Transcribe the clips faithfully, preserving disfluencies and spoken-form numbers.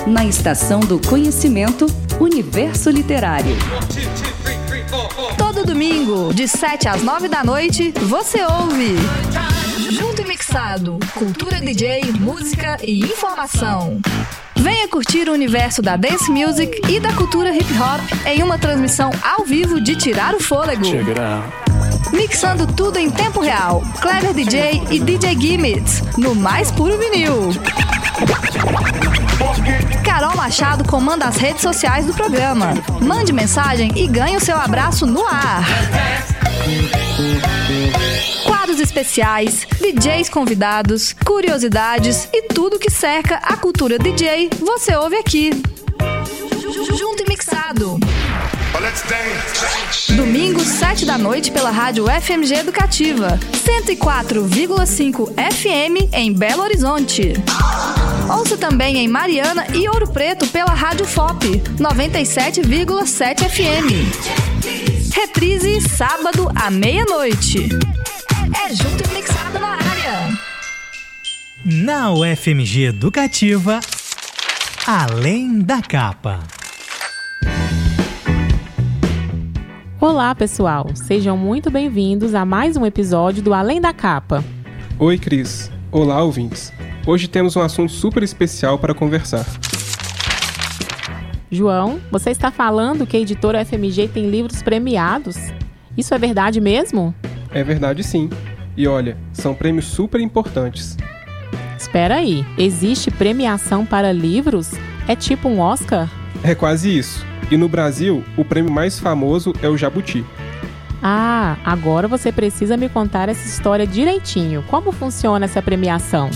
Na estação do conhecimento, Universo Literário. Todo domingo, de sete às nove da noite, você ouve Junto e Mixado, cultura D J, música e informação. Venha curtir o universo da dance music e da cultura hip hop em uma transmissão ao vivo de tirar o fôlego. Check it out. Mixando tudo em tempo real, Clever D J e D J Gimmits, no mais puro vinil. Carol Machado comanda as redes sociais do programa. Mande mensagem e ganhe o seu abraço no ar. Quadros especiais, D Js convidados, curiosidades e tudo que cerca a cultura D J, você ouve aqui. Junto e Mixado. Domingo, sete da noite, pela rádio F M G Educativa, cento e quatro vírgula cinco F M em Belo Horizonte. Ouça também em Mariana e Ouro Preto pela rádio F O P, noventa e sete vírgula sete F M. Reprise sábado à meia-noite. É Junto e Mixado na área. Na U F M G Educativa, Além da Capa. Olá, pessoal! Sejam muito bem-vindos a mais um episódio do Além da Capa. Oi, Cris. Olá, ouvintes. Hoje temos um assunto super especial para conversar. João, você está falando que a editora F M G tem livros premiados? Isso é verdade mesmo? É verdade, sim. E olha, são prêmios super importantes. Espera aí, existe premiação para livros? É tipo um Oscar? É quase isso. E no Brasil, o prêmio mais famoso é o Jabuti. Ah, agora você precisa me contar essa história direitinho. Como funciona essa premiação?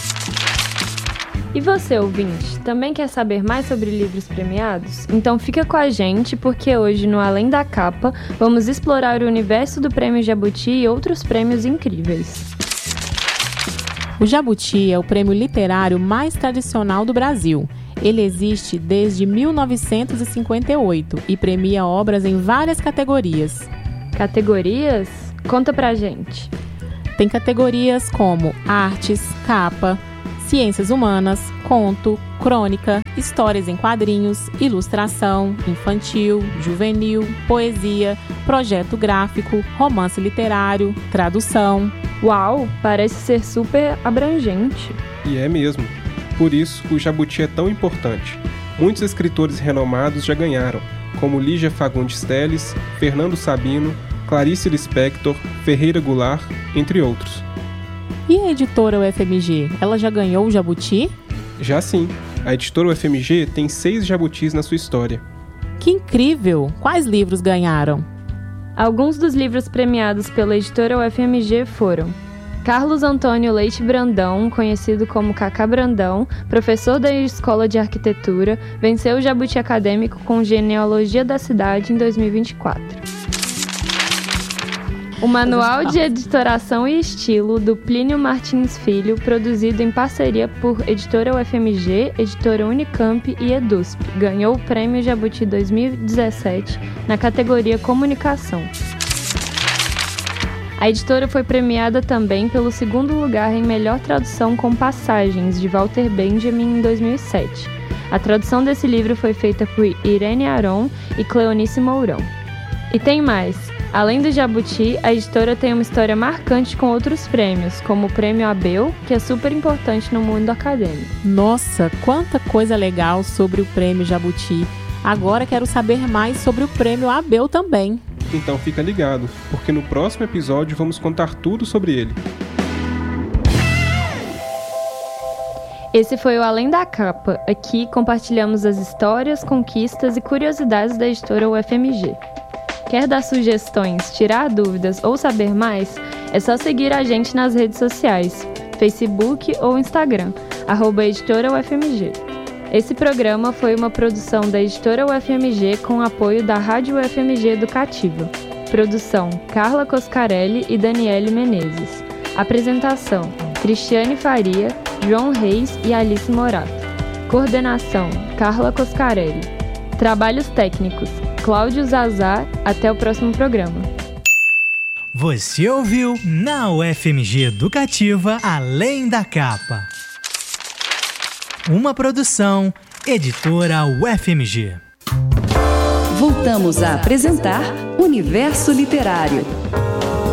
E você, ouvinte, também quer saber mais sobre livros premiados? Então fica com a gente, porque hoje no Além da Capa vamos explorar o universo do Prêmio Jabuti e outros prêmios incríveis. O Jabuti é o prêmio literário mais tradicional do Brasil. Ele existe desde mil novecentos e cinquenta e oito e premia obras em várias categorias. Categorias? Conta pra gente. Tem categorias como artes, capa, ciências humanas, conto, crônica, histórias em quadrinhos, ilustração, infantil, juvenil, poesia, projeto gráfico, romance literário, tradução. Uau, parece ser super abrangente. E é mesmo. Por isso, o Jabuti é tão importante. Muitos escritores renomados já ganharam, como Lígia Fagundes Telles, Fernando Sabino, Clarice Lispector, Ferreira Goulart, entre outros. E a editora U F M G, ela já ganhou o Jabuti? Já sim. A editora U F M G tem seis Jabutis na sua história. Que incrível! Quais livros ganharam? Alguns dos livros premiados pela editora U F M G foram Carlos Antônio Leite Brandão, conhecido como Cacá Brandão, professor da Escola de Arquitetura, venceu o Jabuti Acadêmico com Genealogia da Cidade em dois mil e vinte e quatro. O Manual de Editoração e Estilo, do Plínio Martins Filho, produzido em parceria por Editora U F M G, Editora Unicamp e EDUSP, ganhou o Prêmio Jabuti dois mil e dezessete na categoria Comunicação. A editora foi premiada também pelo segundo lugar em Melhor Tradução com Passagens, de Walter Benjamin, em dois mil e sete. A tradução desse livro foi feita por Irene Aron e Cleonice Mourão. E tem mais. Além do Jabuti, a editora tem uma história marcante com outros prêmios, como o Prêmio Abel, que é super importante no mundo acadêmico. Nossa, quanta coisa legal sobre o Prêmio Jabuti. Agora quero saber mais sobre o Prêmio Abel também. Então fica ligado, porque no próximo episódio vamos contar tudo sobre ele. Esse foi o Além da Capa. Aqui compartilhamos as histórias, conquistas e curiosidades da editora U F M G. Quer dar sugestões, tirar dúvidas ou saber mais? É só seguir a gente nas redes sociais, Facebook ou Instagram, arroba editora U F M G. Esse programa foi uma produção da editora U F M G com apoio da Rádio U F M G Educativa. Produção: Carla Coscarelli e Daniele Menezes. Apresentação: Cristiane Faria, João Reis e Alice Morato. Coordenação: Carla Coscarelli. Trabalhos técnicos: Cláudio Zazar. Até o próximo programa. Você ouviu na U F M G Educativa Além da Capa. Uma produção Editora U F M G. Voltamos a apresentar Universo Literário.